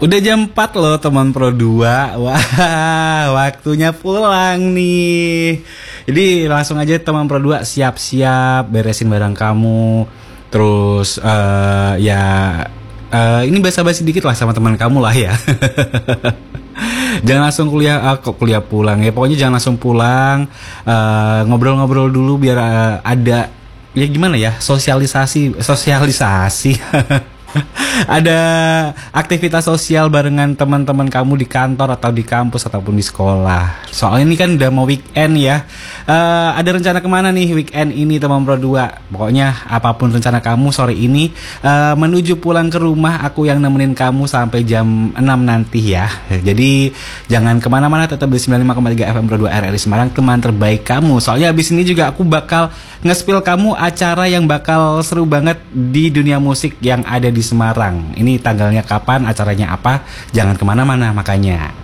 Udah jam 4 loh teman Pro 2. Wah, waktunya pulang nih. Jadi langsung aja teman Pro 2 siap-siap beresin barang kamu. Terus ini basa-basi dikit lah sama teman kamu lah ya. Jangan langsung kuliah pulang ya. Pokoknya jangan langsung pulang. Ngobrol-ngobrol dulu biar ada ya gimana ya, sosialisasi. Ada aktivitas sosial barengan teman-teman kamu di kantor atau di kampus ataupun di sekolah. Soalnya ini kan udah mau weekend ya. Ada rencana kemana nih weekend ini teman Pro 2? Pokoknya apapun rencana kamu sore ini, menuju pulang ke rumah, aku yang nemenin kamu sampai jam 6 nanti ya. Jadi jangan kemana-mana, tetap di 95,3 FM Pro 2 RRI Semarang, teman terbaik kamu. Soalnya abis ini juga aku bakal nge-spill kamu acara yang bakal seru banget di dunia musik yang ada di Semarang. Ini tanggalnya kapan, acaranya apa, jangan kemana-mana makanya.